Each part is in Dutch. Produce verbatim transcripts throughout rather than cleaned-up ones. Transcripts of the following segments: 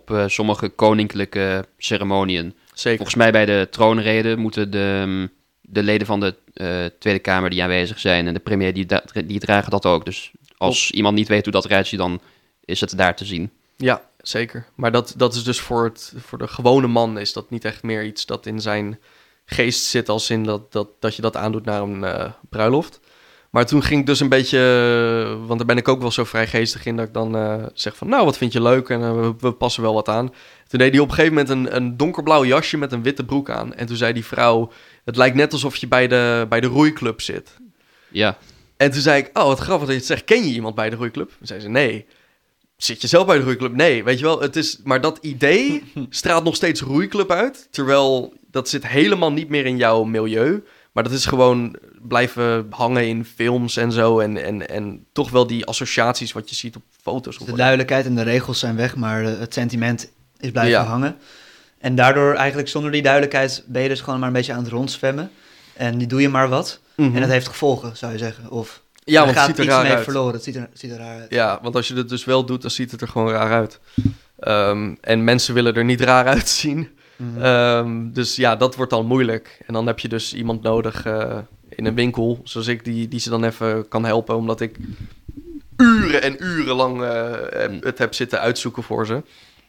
op uh, sommige koninklijke ceremoniën. Zeker. Volgens mij bij de troonrede moeten de, de leden van de uh, Tweede Kamer die aanwezig zijn en de premier, die, da- die dragen dat ook. Dus als op. iemand niet weet hoe dat eruit ziet, dan is het daar te zien. Ja, zeker. Maar dat, dat is dus voor, het, voor de gewone man is dat niet echt meer iets dat in zijn geest zit, als in dat, dat, dat je dat aandoet naar een uh, bruiloft. Maar toen ging ik dus een beetje, want daar ben ik ook wel zo vrij geestig in, dat ik dan uh, zeg van, nou, wat vind je leuk? En uh, we, we passen wel wat aan. Toen deed hij op een gegeven moment een, een donkerblauw jasje met een witte broek aan. En toen zei die vrouw, het lijkt net alsof je bij de, bij de roeiclub zit. Ja. En toen zei ik, oh, wat grappig dat je het zegt. Ken je iemand bij de roeiclub? Toen zei ze, nee. Zit je zelf bij de roeiclub? Nee, weet je wel. Het is, maar dat idee straalt nog steeds roeiclub uit. Terwijl dat zit helemaal niet meer in jouw milieu. Maar dat is gewoon blijven hangen in films en zo. En, en, en toch wel die associaties wat je ziet op foto's. De duidelijkheid en de regels zijn weg, maar het sentiment is blijven ja. hangen. En daardoor eigenlijk zonder die duidelijkheid ben je dus gewoon maar een beetje aan het rondzwemmen. En die doe je maar wat. Mm-hmm. En dat heeft gevolgen, zou je zeggen. Of ja, er want gaat het ziet er iets raar mee uit. verloren. Het ziet er, ziet er raar uit. Ja, want als je het dus wel doet, dan ziet het er gewoon raar uit. Um, en mensen willen er niet raar uitzien. Mm-hmm. Um, dus ja, dat wordt dan moeilijk. En dan heb je dus iemand nodig uh, in een winkel, zoals ik, die, die ze dan even kan helpen, omdat ik uren en uren lang uh, het heb zitten uitzoeken voor ze.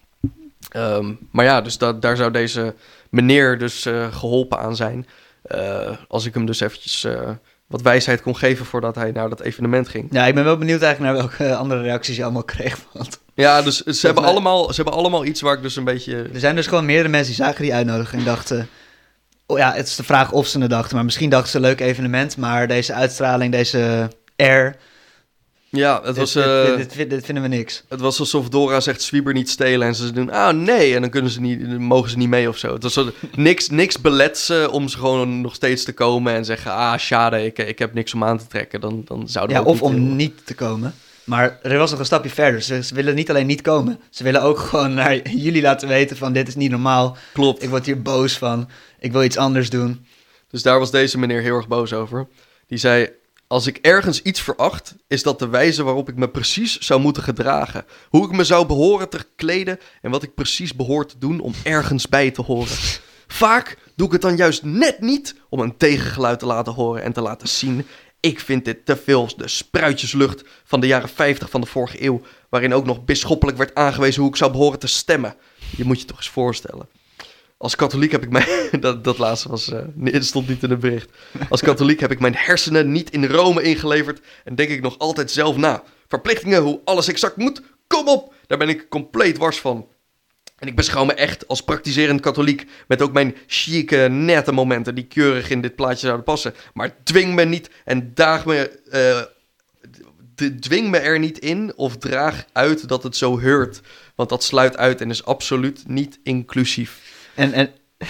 Um, maar ja, dus da- daar zou deze meneer dus uh, geholpen aan zijn. Uh, als ik hem dus eventjes uh, wat wijsheid kon geven voordat hij naar dat evenement ging. Ja, ik ben wel benieuwd eigenlijk naar welke andere reacties je allemaal kreeg. Want ja, dus ze hebben, mij... allemaal, ze hebben allemaal iets waar ik dus een beetje... Er zijn dus gewoon meerdere mensen die zagen die uitnodiging en dachten... Oh ja, het is de vraag of ze het dachten, maar misschien dachten ze een leuk evenement, maar deze uitstraling, deze air... Ja, het was... Dit, uh, dit, dit, dit, dit vinden we niks. Het was alsof Dora zegt, zwieber niet stelen. En ze doen, ah nee, en dan kunnen ze niet, mogen ze niet mee of zo. Het was zo, niks, niks belet ze om ze gewoon nog steeds te komen en zeggen, ah, schade, ik, ik heb niks om aan te trekken. Dan, dan zouden we ja, ook of niet om heel... niet te komen. Maar er was nog een stapje verder. Ze, ze willen niet alleen niet komen. Ze willen ook gewoon naar jullie laten weten van, dit is niet normaal. Klopt. Ik word hier boos van. Ik wil iets anders doen. Dus daar was deze meneer heel erg boos over. Die zei... Als ik ergens iets veracht, is dat de wijze waarop ik me precies zou moeten gedragen. Hoe ik me zou behoren te kleden en wat ik precies behoor te doen om ergens bij te horen. Vaak doe ik het dan juist net niet om een tegengeluid te laten horen en te laten zien. Ik vind dit te veel de spruitjeslucht van de jaren vijftig van de vorige eeuw, waarin ook nog bisschoppelijk werd aangewezen hoe ik zou behoren te stemmen. Je moet je toch eens voorstellen. Als katholiek heb ik mijn... Dat, dat laatste was, uh, het stond niet in het bericht. Als katholiek heb ik mijn hersenen niet in Rome ingeleverd en denk ik nog altijd zelf na. Verplichtingen, hoe alles exact moet, kom op! Daar ben ik compleet wars van. En ik beschouw me echt als praktiserend katholiek met ook mijn chique, nette momenten die keurig in dit plaatje zouden passen. Maar dwing me niet en daag me... Uh, d- dwing me er niet in of draag uit dat het zo heurt. Want dat sluit uit en is absoluut niet inclusief. En, en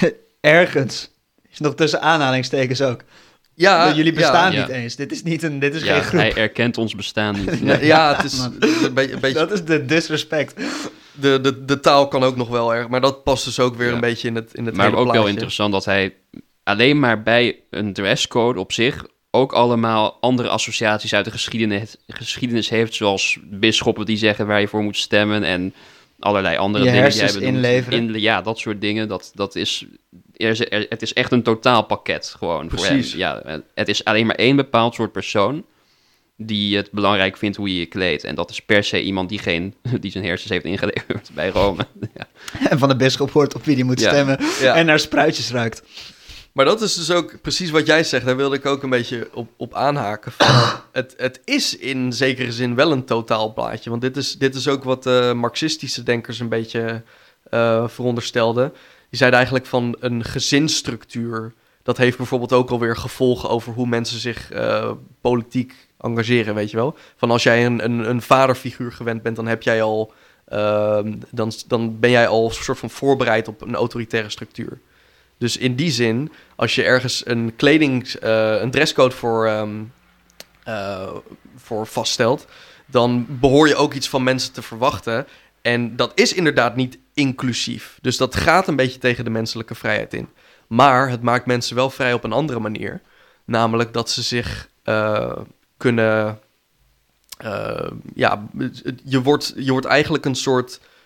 ergens is nog tussen aanhalingstekens ook. Ja, jullie bestaan ja, niet ja. eens. Dit is, niet een, dit is ja, geen groep. Hij erkent ons bestaan niet. ja, ja, het is een beetje... Een beetje dat is de disrespect. de, de, de taal kan ook nog wel erg, maar dat past dus ook weer ja. een beetje in het in het maar hele ook plaatje. wel interessant dat hij alleen maar bij een dresscode op zich ook allemaal andere associaties uit de geschiedenis, geschiedenis heeft, zoals bisschoppen die zeggen waar je voor moet stemmen en allerlei andere je dingen die hersens jij bedoelt. inleveren. In, ja, dat soort dingen. Dat, dat is, er is er, het is echt een totaalpakket gewoon voor hem. Precies. Ja, het is alleen maar één bepaald soort persoon die het belangrijk vindt hoe je je kleedt. En dat is per se iemand die, geen, die zijn hersens heeft ingeleverd bij Rome. Ja. En van de bisschop hoort op wie die moet Ja. stemmen. Ja. En naar spruitjes ruikt. Maar dat is dus ook precies wat jij zegt. Daar wilde ik ook een beetje op, op aanhaken. Van, het, het is in zekere zin wel een totaalplaatje. Want dit is, dit is ook wat uh, marxistische denkers een beetje uh, veronderstelden. Die zeiden eigenlijk van een gezinsstructuur. Dat heeft bijvoorbeeld ook alweer gevolgen over hoe mensen zich uh, politiek engageren, weet je wel. Van als jij een, een, een vaderfiguur gewend bent, dan heb jij al... Uh, dan, dan ben jij al een soort van voorbereid op een autoritaire structuur. Dus in die zin, als je ergens een kleding, uh, een dresscode voor, um, uh, voor vaststelt, dan behoor je ook iets van mensen te verwachten. En dat is inderdaad niet inclusief. Dus dat gaat een beetje tegen de menselijke vrijheid in. Maar het maakt mensen wel vrij op een andere manier. Namelijk dat ze zich uh, kunnen... Uh, ja, je wordt, je wordt eigenlijk een soort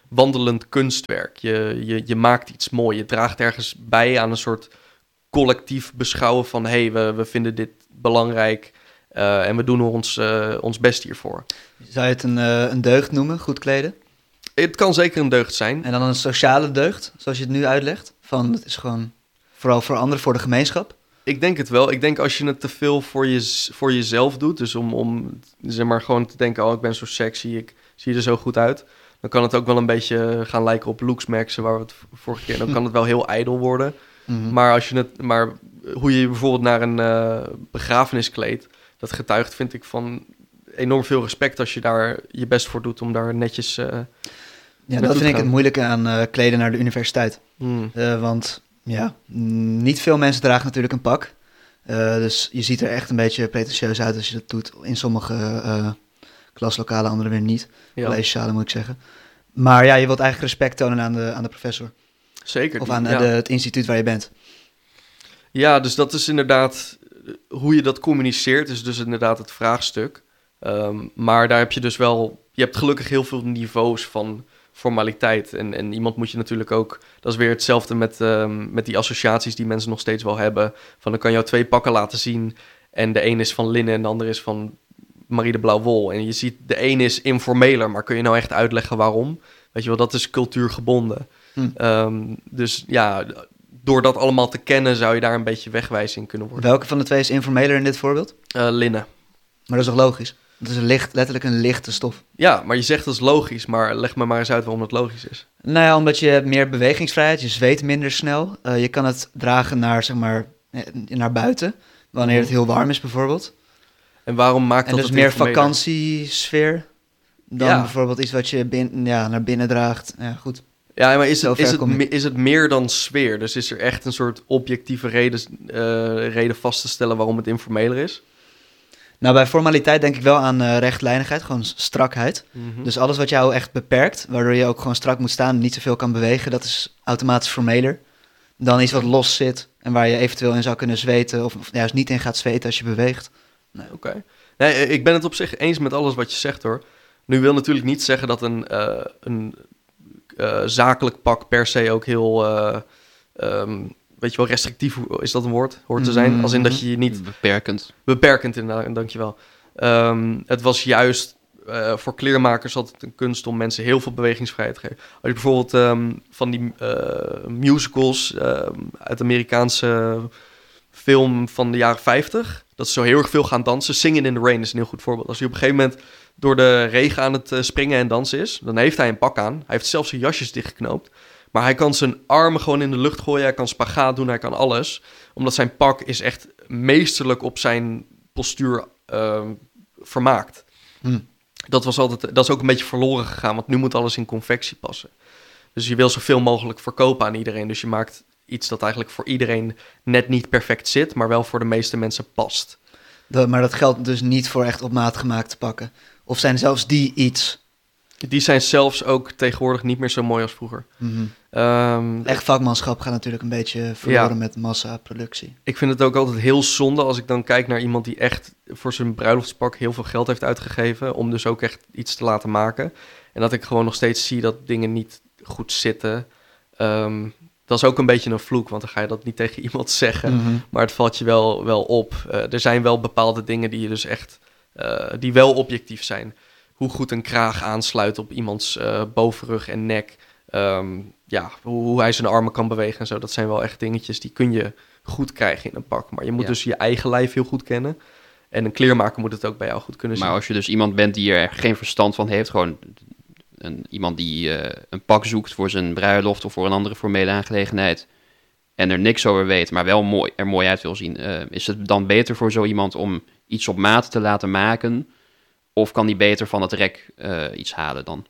wandelend kunstwerk. Je, je, je maakt iets mooi. Je draagt ergens bij aan een soort collectief beschouwen van... hé, hey, we, we vinden dit belangrijk uh, en we doen ons, uh, ons best hiervoor. Zou je het een, uh, een deugd noemen, goed kleden? Het kan zeker een deugd zijn. En dan een sociale deugd, zoals je het nu uitlegt? Van, het is gewoon vooral voor anderen, voor de gemeenschap? Ik denk het wel. Ik denk als je het te veel voor, je, voor jezelf doet... dus om, om zeg maar gewoon te denken... oh, ik ben zo sexy, ik zie er zo goed uit... dan kan het ook wel een beetje gaan lijken op looksmaxen... waar we het vorige keer... dan kan het wel heel ijdel worden... Mm-hmm. Maar, als je het, maar hoe je je bijvoorbeeld naar een uh, begrafenis kleedt... dat getuigt, vind ik, van enorm veel respect... als je daar je best voor doet om daar netjes... Uh, ja, dat vind ik het moeilijke aan uh, kleden naar de universiteit. Hmm. Uh, want ja, niet veel mensen dragen natuurlijk een pak. Uh, dus je ziet er echt een beetje pretentieus uit als je dat doet. In sommige uh, klaslokalen, andere weer niet. Ja. Collegezalen moet ik zeggen. Maar ja, je wilt eigenlijk respect tonen aan de, aan de professor. Zeker. Of aan ja. de, het instituut waar je bent. Ja, dus dat is inderdaad... hoe je dat communiceert is dus inderdaad het vraagstuk. Um, maar daar heb je dus wel... je hebt gelukkig heel veel niveaus van formaliteit. En, en iemand moet je natuurlijk ook... dat is weer hetzelfde met, um, met die associaties die mensen nog steeds wel hebben. Van dan kan je jou twee pakken laten zien... en de een is van linnen en de ander is van Marie de Blauw Wol. En je ziet, de een is informeler, maar kun je nou echt uitleggen waarom? Weet je wel, dat is cultuurgebonden. Hm. Um, dus ja, door dat allemaal te kennen... zou je daar een beetje wegwijs in kunnen worden. Welke van de twee is informeler in dit voorbeeld? Uh, linnen. Maar dat is toch logisch? Het is een licht, letterlijk een lichte stof. Ja, maar je zegt dat is logisch, maar leg me maar eens uit waarom het logisch is. Nou ja, omdat je hebt meer bewegingsvrijheid, je zweet minder snel. Uh, je kan het dragen naar, zeg maar, naar buiten, wanneer het heel warm is bijvoorbeeld. En waarom maakt en dat dus het meer vakantiesfeer dan ja. bijvoorbeeld iets wat je bin, ja, naar binnen draagt. Ja, goed. Ja, maar is het, is, het, is het meer dan sfeer? Dus is er echt een soort objectieve reden, uh, reden vast te stellen waarom het informeler is? Nou, bij formaliteit denk ik wel aan uh, rechtlijnigheid, gewoon strakheid. Mm-hmm. Dus alles wat jou echt beperkt, waardoor je ook gewoon strak moet staan en niet zoveel kan bewegen, dat is automatisch formeler. Dan iets wat los zit en waar je eventueel in zou kunnen zweten of, of juist niet in gaat zweten als je beweegt. Nee. Oké. Okay. Nee, ik ben het op zich eens met alles wat je zegt hoor. Nu wil natuurlijk niet zeggen dat een, uh, een uh, zakelijk pak per se ook heel... Uh, um, weet je wel, restrictief, is dat een woord? Hoort te zijn? Als in dat je je niet... Beperkend. Beperkend, inderdaad, dankjewel. Um, het was juist... Uh, voor kleermakers altijd een kunst om mensen heel veel bewegingsvrijheid te geven. Als je bijvoorbeeld um, van die uh, musicals uh, uit de Amerikaanse film van de jaren vijftig... dat ze zo heel erg veel gaan dansen. Singing in the Rain is een heel goed voorbeeld. Als hij op een gegeven moment door de regen aan het uh, springen en dansen is... dan heeft hij een pak aan. Hij heeft zelfs zijn jasjes dichtgeknoopt. Maar hij kan zijn armen gewoon in de lucht gooien. Hij kan spagaat doen, hij kan alles. Omdat zijn pak is echt meesterlijk op zijn postuur uh, vermaakt. Hm. Dat, was altijd, dat is ook een beetje verloren gegaan, want nu moet alles in confectie passen. Dus je wil zoveel mogelijk verkopen aan iedereen. Dus je maakt iets dat eigenlijk voor iedereen net niet perfect zit... maar wel voor de meeste mensen past. Dat, maar dat geldt dus niet voor echt op maat gemaakte pakken? Of zijn zelfs die iets... Die zijn zelfs ook tegenwoordig niet meer zo mooi als vroeger. Mm-hmm. Um, Echt vakmanschap gaat natuurlijk een beetje verloren ja. met massaproductie. Ik vind het ook altijd heel zonde als ik dan kijk naar iemand die echt voor zijn bruiloftspak heel veel geld heeft uitgegeven. Om dus ook echt iets te laten maken. En dat ik gewoon nog steeds zie dat dingen niet goed zitten. Um, dat is ook een beetje een vloek, want dan ga je dat niet tegen iemand zeggen. Mm-hmm. Maar het valt je wel, wel op. Uh, er zijn wel bepaalde dingen die je dus echt, uh, die wel objectief zijn. Hoe goed een kraag aansluit op iemands uh, bovenrug en nek. Um, ja, hoe, hoe hij zijn armen kan bewegen en zo. Dat zijn wel echt dingetjes die kun je goed krijgen in een pak. Maar je moet ja. dus je eigen lijf heel goed kennen. En een kleermaker moet het ook bij jou goed kunnen zien. Maar als je dus iemand bent die er geen verstand van heeft... gewoon een, iemand die uh, een pak zoekt voor zijn bruiloft... of voor een andere formele aangelegenheid... en er niks over weet, maar wel mooi, er mooi uit wil zien... Uh, is het dan beter voor zo iemand om iets op maat te laten maken... Of kan die beter van het rek uh, iets halen dan?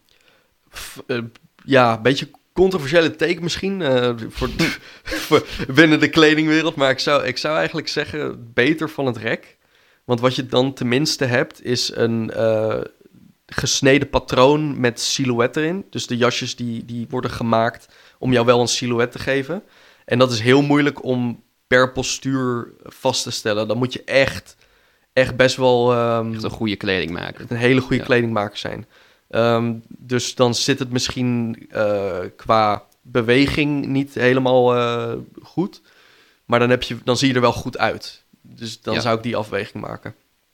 F- uh, ja, een beetje controversiële take misschien. Uh, voor, voor binnen de kledingwereld. Maar ik zou, ik zou eigenlijk zeggen beter van het rek. Want wat je dan tenminste hebt is een uh, gesneden patroon met silhouet erin. Dus de jasjes die, die worden gemaakt om jou wel een silhouet te geven. En dat is heel moeilijk om per postuur vast te stellen. Dan moet je echt... echt best wel... Um, echt een goede kledingmaker. Een hele goede ja. kledingmaker zijn. Um, dus dan zit het misschien uh, qua beweging niet helemaal uh, goed. Maar dan, heb je, dan zie je er wel goed uit. Dus dan ja. zou ik die afweging maken.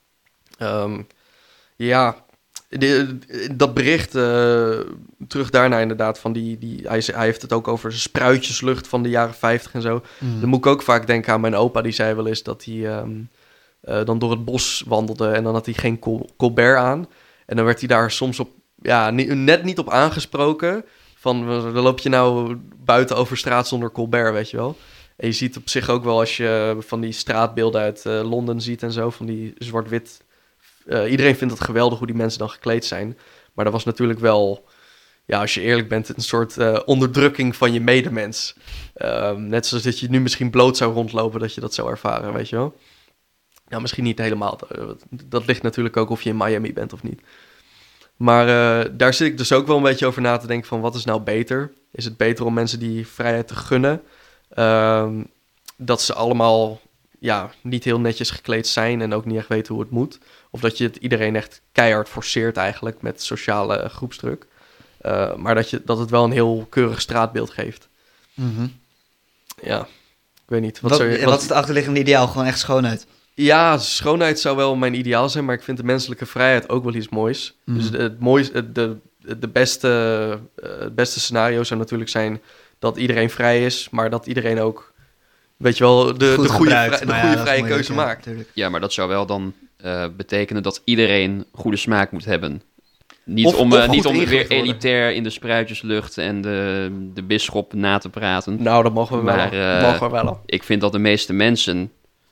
Um, ja, de, dat bericht, uh, terug daarna inderdaad, van die, die, hij, hij heeft het ook over spruitjeslucht van de jaren vijftig en zo. Mm. Dan moet ik ook vaak denken aan mijn opa, die zei wel eens dat hij um, uh, dan door het bos wandelde en dan had hij geen Col- Colbert aan. En dan werd hij daar soms op, ja, niet, net niet op aangesproken. Van, dan loop je nou buiten over straat zonder Colbert, weet je wel. En je ziet op zich ook wel, als je van die straatbeelden uit uh, Londen ziet en zo, van die zwart-wit. Uh, iedereen vindt het geweldig hoe die mensen dan gekleed zijn. Maar dat was natuurlijk wel, ja, als je eerlijk bent, een soort uh, onderdrukking van je medemens. Uh, net zoals dat je nu misschien bloot zou rondlopen, dat je dat zou ervaren, weet je wel. Ja, misschien niet helemaal. Dat ligt natuurlijk ook of je in Miami bent of niet. Maar uh, daar zit ik dus ook wel een beetje over na te denken van, wat is nou beter? Is het beter om mensen die vrijheid te gunnen? Uh, dat ze allemaal ja, niet heel netjes gekleed zijn en ook niet echt weten hoe het moet. Of dat je het iedereen echt keihard forceert eigenlijk met sociale groepsdruk. Uh, maar dat, je, dat het wel een heel keurig straatbeeld geeft. Mm-hmm. Ja, ik weet niet. Wat, wat, zou je, wat, wat is het achterliggende ideaal? Gewoon echt schoonheid? Ja, schoonheid zou wel mijn ideaal zijn, maar ik vind de menselijke vrijheid ook wel iets moois. Mm. Dus het, mooiste, de, de beste, het beste scenario zou natuurlijk zijn dat iedereen vrij is, maar dat iedereen ook, weet je wel, de, de goede, gebruikt, vrij, de ja, goede vrije moeilijk, keuze ja, maakt. Natuurlijk. Ja, maar dat zou wel dan uh, betekenen dat iedereen goede smaak moet hebben. Niet of, om, of uh, niet om weer worden. elitair in de spruitjeslucht en de, de bisschop na te praten. Nou, dat mogen we maar, wel. Uh, mogen we wel. Ik vind dat de meeste mensen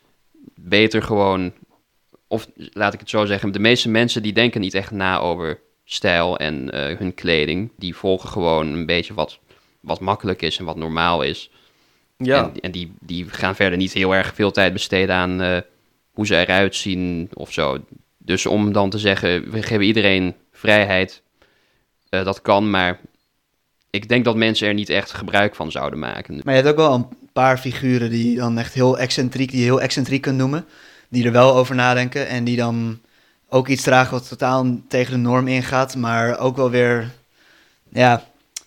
beter gewoon, of laat ik het zo zeggen, de meeste mensen die denken niet echt na over stijl en uh, hun kleding. Die volgen gewoon een beetje wat, wat makkelijk is en wat normaal is. Ja. En, en die, die gaan verder niet heel erg veel tijd besteden aan uh, hoe ze eruit zien of zo. Dus om dan te zeggen, we geven iedereen vrijheid, uh, dat kan, maar ik denk dat mensen er niet echt gebruik van zouden maken. Maar je hebt ook wel een paar figuren die dan echt heel excentriek, die je heel excentriek kunt noemen, die er wel over nadenken en die dan ook iets dragen wat totaal tegen de norm ingaat, maar ook wel weer, ja,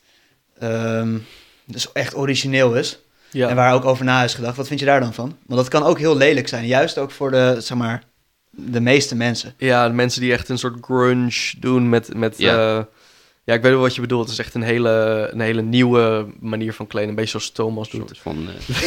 um, dus echt origineel is. Ja. En waar ook over na is gedacht. Wat vind je daar dan van? Want dat kan ook heel lelijk zijn, juist ook voor de, zeg maar, de meeste mensen. Ja, de mensen die echt een soort grunge doen met, met ja. Uh, ja, ik weet wel wat je bedoelt. Het is echt een hele, een hele nieuwe manier van kleden. Een beetje zoals Thomas doet. Van, uh...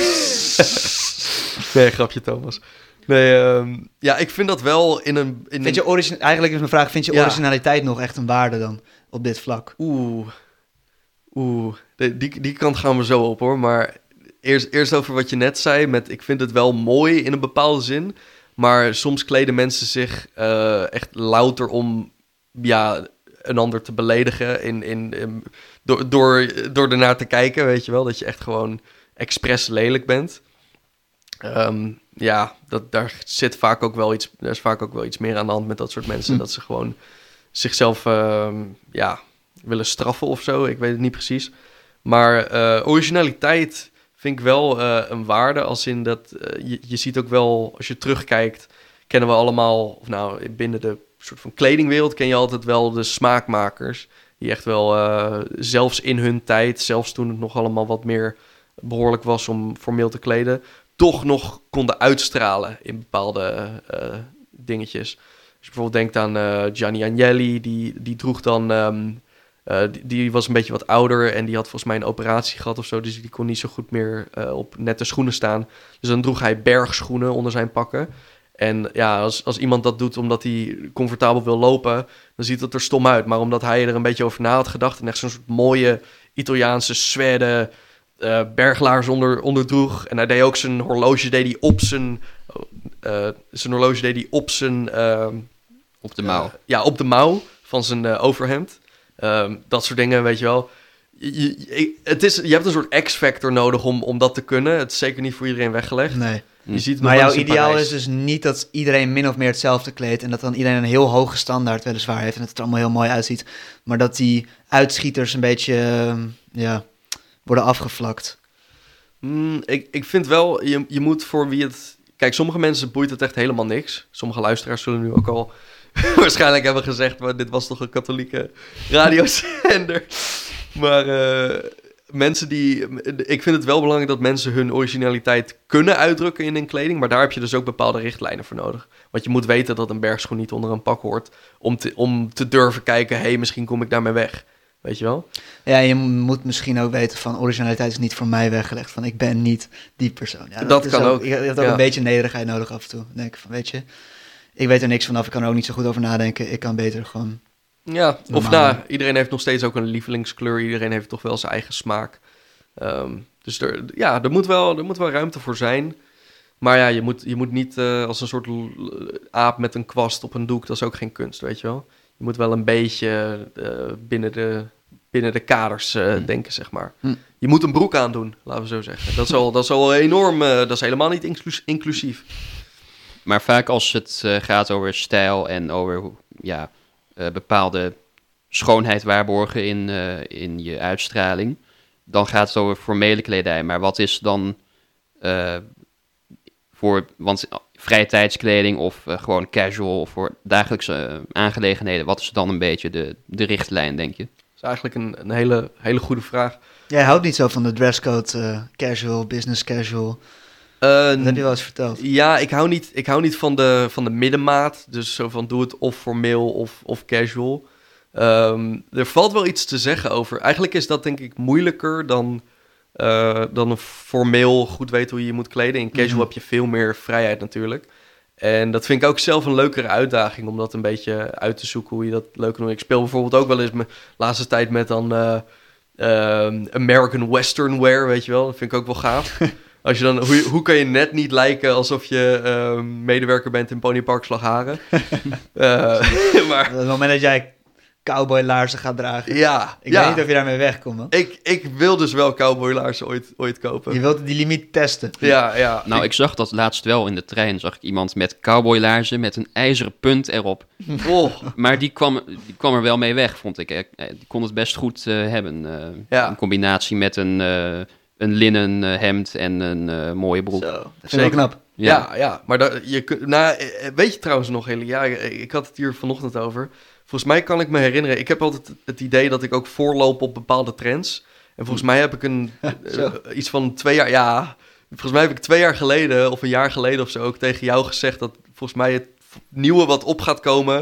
nee, grapje Thomas. Nee, um, ja, ik vind dat wel in een... In vind je origin- Eigenlijk is mijn vraag, vind je ja. originaliteit nog echt een waarde dan op dit vlak? Oeh, oeh, die, die, die kant gaan we zo op hoor. Maar eerst, eerst over wat je net zei met ik vind het wel mooi in een bepaalde zin. Maar soms kleden mensen zich uh, echt louter om ja, een ander te beledigen. In, in, in, door, door, door ernaar te kijken, weet je wel. Dat je echt gewoon expres lelijk bent. Um, ja, dat, daar zit vaak ook wel iets, daar is vaak ook wel iets meer aan de hand met dat soort mensen. Hm. Dat ze gewoon zichzelf uh, ja, willen straffen of zo. Ik weet het niet precies. Maar uh, originaliteit vind ik wel uh, een waarde. Als in dat uh, je, je ziet ook wel, als je terugkijkt, kennen we allemaal, of nou binnen de soort van kledingwereld ken je altijd wel de smaakmakers. Die echt wel, uh, zelfs in hun tijd, zelfs toen het nog allemaal wat meer behoorlijk was om formeel te kleden, toch nog konden uitstralen in bepaalde uh, dingetjes. Als je bijvoorbeeld denkt aan uh, Gianni Agnelli, die, die droeg dan... Um, uh, die, die was een beetje wat ouder en die had volgens mij een operatie gehad of zo, dus die kon niet zo goed meer uh, op nette schoenen staan. Dus dan droeg hij bergschoenen onder zijn pakken. En ja, als, als iemand dat doet omdat hij comfortabel wil lopen, dan ziet het er stom uit. Maar omdat hij er een beetje over na had gedacht en echt zo'n soort mooie Italiaanse zwerde Uh, berglaars onder, onder droeg. En hij deed ook zijn horloge deed hij op zijn... Uh, zijn horloge deed hij op zijn... Uh, op de mouw. Uh, ja, op de mouw van zijn uh, overhemd. Uh, dat soort dingen, weet je wel. Je, je, het is, je hebt een soort X-factor nodig om, om dat te kunnen. Het is zeker niet voor iedereen weggelegd. Nee. Je ziet maar jouw ideaal is dus niet dat iedereen min of meer hetzelfde kleedt en dat dan iedereen een heel hoge standaard weliswaar heeft en dat het er allemaal heel mooi uitziet. Maar dat die uitschieters een beetje... Uh, ja... worden afgevlakt. Mm, ik, ik vind wel, je, je moet voor wie het... Kijk, sommige mensen boeit het echt helemaal niks. Sommige luisteraars zullen nu ook al waarschijnlijk hebben gezegd, maar dit was toch een katholieke radiozender. Maar uh, mensen die... Ik vind het wel belangrijk dat mensen hun originaliteit kunnen uitdrukken in hun kleding. Maar daar heb je dus ook bepaalde richtlijnen voor nodig. Want je moet weten dat een bergschoen niet onder een pak hoort. Om te, om te durven kijken, hé, hey, misschien kom ik daarmee weg. Weet je wel? Ja, je moet misschien ook weten van originaliteit is niet voor mij weggelegd. Van ik ben niet die persoon. Ja, dat dat is kan ook. Je hebt ook ja. een beetje nederigheid nodig af en toe. Dan denk ik van, weet je, ik weet er niks vanaf. Ik kan er ook niet zo goed over nadenken. Ik kan beter gewoon... Ja, of normaal. nou, iedereen heeft nog steeds ook een lievelingskleur. Iedereen heeft toch wel zijn eigen smaak. Um, dus er, ja, er moet, wel, er moet wel ruimte voor zijn. Maar ja, je moet, je moet niet uh, als een soort l- aap met een kwast op een doek. Dat is ook geen kunst, weet je wel. Je moet wel een beetje uh, binnen, de, binnen de kaders uh, hm. denken, zeg maar. Hm. Je moet een broek aandoen, laten we zo zeggen. Dat is al, dat is al enorm, uh, dat is helemaal niet inclus- inclusief. Maar vaak als het uh, gaat over stijl en over ja, uh, bepaalde schoonheid waarborgen in, uh, in je uitstraling, dan gaat het over formele kledij. Maar wat is dan uh, voor, want vrije tijdskleding of uh, gewoon casual of voor dagelijkse uh, aangelegenheden, wat is dan een beetje de, de richtlijn, denk je? Dat is eigenlijk een, een hele, hele goede vraag. Jij houdt niet zo van de dresscode uh, casual, business casual. Uh, Dat heb je wel eens verteld. Ja, ik hou niet, ik hou niet van, de, van de middenmaat. Dus zo van doe het of formeel of, of casual. Um, er valt wel iets te zeggen over. Eigenlijk is dat denk ik moeilijker dan, uh, dan een formeel goed weten hoe je je moet kleden. In casual mm-hmm. heb je veel meer vrijheid natuurlijk. En dat vind ik ook zelf een leukere uitdaging om dat een beetje uit te zoeken hoe je dat leuk kan doen. Ik speel bijvoorbeeld ook wel eens mijn laatste tijd met dan uh, uh, American Western wear, weet je wel. Dat vind ik ook wel gaaf. Als je dan, hoe, hoe kan je net niet lijken alsof je uh, medewerker bent in Ponypark Slagharen? uh, maar... Op het moment dat jij cowboylaarzen gaat dragen. Ja. Ik ja. weet niet of je daarmee wegkomt, man. Ik, ik wil dus wel cowboylaarzen ooit, ooit kopen. Je wilt die limiet testen. Ja, ja. Nou, ik... ik zag dat laatst wel in de trein. Zag ik iemand met cowboylaarzen met een ijzeren punt erop. Oh. Maar die kwam, die kwam er wel mee weg, vond ik. Die kon het best goed uh, hebben. Uh, ja. In combinatie met een, uh, een linnen uh, hemd en een uh, mooie broek. Zo, dat vind ik wel knap. Ja, ja. ja maar dat, je, nou, weet je trouwens nog, Heli? Ja, ik had het hier vanochtend over. Volgens mij kan ik me herinneren, ik heb altijd het idee dat ik ook voorloop op bepaalde trends. En volgens mij heb ik een uh, iets van twee jaar, ja, volgens mij heb ik twee jaar geleden of een jaar geleden of zo ook tegen jou gezegd dat volgens mij het nieuwe wat op gaat komen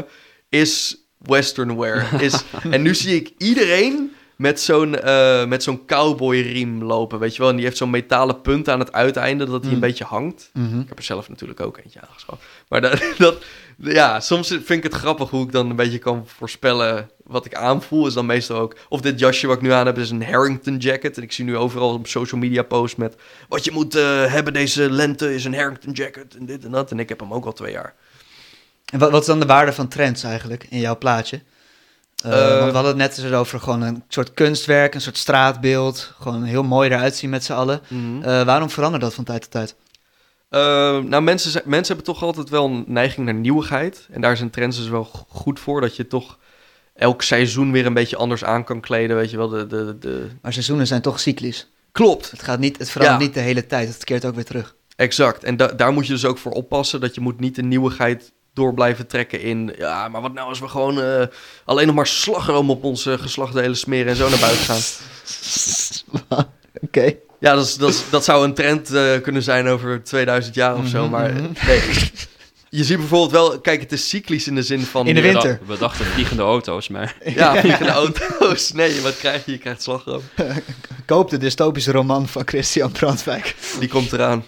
is western wear. Is, en nu zie ik iedereen met zo'n, uh, met zo'n cowboyriem lopen, weet je wel. En die heeft zo'n metalen punt aan het uiteinde dat hij mm. een beetje hangt. Mm-hmm. Ik heb er zelf natuurlijk ook eentje aangeschaft. Maar dat, dat, ja, soms vind ik het grappig hoe ik dan een beetje kan voorspellen wat ik aanvoel. Is dan meestal ook, of dit jasje wat ik nu aan heb is een Harrington jacket. En ik zie nu overal op social media posts met, wat je moet uh, hebben deze lente is een Harrington jacket en dit en dat. En ik heb hem ook al twee jaar. En wat, wat is dan de waarde van trends eigenlijk in jouw plaatje? Uh, uh, want we hadden het net eens over gewoon een soort kunstwerk, een soort straatbeeld. Gewoon heel mooi eruit zien met z'n allen. Mm-hmm. Uh, waarom verandert dat van tijd tot tijd? Uh, nou, mensen, zijn, mensen hebben toch altijd wel een neiging naar nieuwigheid. En daar zijn trends dus wel goed voor. Dat je toch elk seizoen weer een beetje anders aan kan kleden. Weet je wel, de, de, de... Maar seizoenen zijn toch cyclisch? Klopt. Het, gaat niet, het verandert ja. niet de hele tijd. Het keert ook weer terug. Exact. En da- daar moet je dus ook voor oppassen. Dat je moet niet de nieuwigheid door blijven trekken in... Ja, maar wat nou als we gewoon uh, alleen nog maar slagroom op onze geslachtsdelen smeren en zo naar buiten gaan. Oké. Okay. Ja, dat, is, dat, is, dat zou een trend uh, kunnen zijn over tweeduizend jaar of zo, maar nee. Je ziet bijvoorbeeld wel, kijk, het is cyclisch in de zin van... In de winter. We, we dachten vliegende auto's, maar... Ja, vliegende auto's. Nee, wat krijg je? Je krijgt slagroom. Koop de dystopische roman van Christian Brandwijk. Die komt eraan.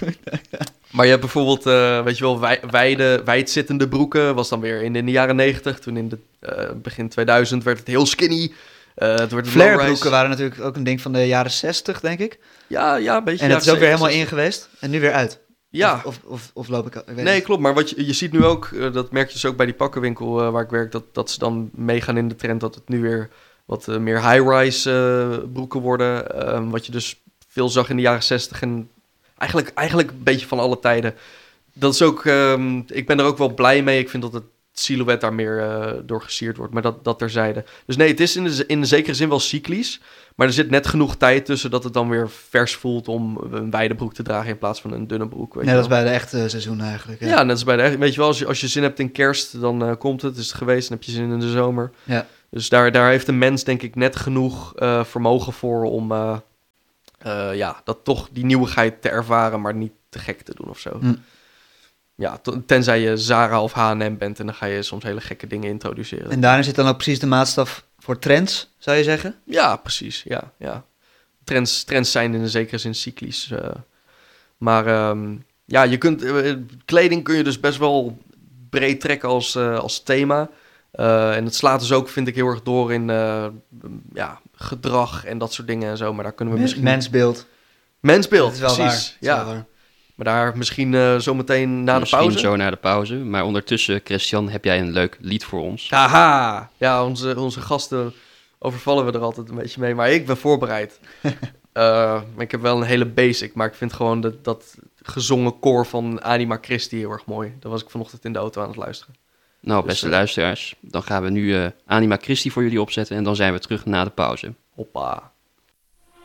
Maar je hebt bijvoorbeeld, uh, weet je wel, wij, wijde, wijd-zittende broeken. Was dan weer in, in de jaren negentig. Toen in de uh, begin tweeduizend werd het heel skinny. Uh, Flare-broeken waren natuurlijk ook een ding van de jaren zestig, denk ik. Ja, ja, een beetje. En het is ook weer helemaal in geweest en nu weer uit. Ja. Of, of, of, of loop ik... ik weet nee, niet. klopt. Maar wat je, je ziet nu ook, uh, dat merk je dus ook bij die pakkenwinkel uh, waar ik werk, dat, dat ze dan meegaan in de trend dat het nu weer wat uh, meer high-rise uh, broeken worden. Um, wat je dus veel zag in de jaren zestig en eigenlijk, eigenlijk een beetje van alle tijden. Dat is ook, um, ik ben er ook wel blij mee. Ik vind dat het silhouet daar meer uh, door gesierd wordt. Maar dat, dat terzijde. Dus nee, het is in de, in de zekere zin wel cyclisch. Maar er zit net genoeg tijd tussen dat het dan weer vers voelt om een wijde broek te dragen in plaats van een dunne broek. Weet Net je als wel. bij de echte seizoen eigenlijk. Ja, net als bij de echt. Weet je wel, als je, als je zin hebt in kerst, dan uh, komt het. Is het geweest, dan heb je zin in de zomer. Ja. Dus daar, daar heeft een mens denk ik net genoeg uh, vermogen voor om uh, uh, ja, dat toch die nieuwigheid te ervaren, maar niet te gek te doen of zo. Hm. Ja, t- tenzij je Zara of H en M bent en dan ga je soms hele gekke dingen introduceren. En daarin zit dan ook precies de maatstaf voor trends, zou je zeggen? Ja, precies. Ja, ja. Trends, trends zijn in een zekere zin cyclisch. Uh, maar um, ja, je kunt, uh, kleding kun je dus best wel breed trekken als, uh, als thema. Uh, en het slaat dus ook, vind ik, heel erg door in uh, ja, gedrag en dat soort dingen en zo. Maar daar kunnen we Men- misschien... Mensbeeld. Mensbeeld, Dat is wel precies. waar. Dat is Ja. wel waar. Maar daar misschien uh, zometeen na Misschien de pauze. zo na de pauze. Maar ondertussen, Christian, heb jij een leuk lied voor ons? Haha! Ja, onze, onze gasten overvallen we er altijd een beetje mee. Maar ik ben voorbereid. uh, ik heb wel een hele basic. Maar ik vind gewoon dat, dat gezongen koor van Anima Christi heel erg mooi. Daar was ik vanochtend in de auto aan het luisteren. Nou, Dus, beste uh, luisteraars, dan gaan we nu uh, Anima Christi voor jullie opzetten en dan zijn we terug na de pauze. Hoppa.